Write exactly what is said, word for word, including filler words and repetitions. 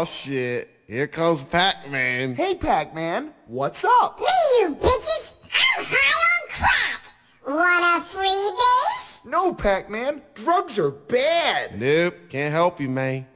Oh shit, here comes Pac-Man. Hey, Pac-Man, what's up? Me, you bitches! I'm high on crack! Want a freebie? No, Pac-Man, drugs are bad. Nope, can't help you, man.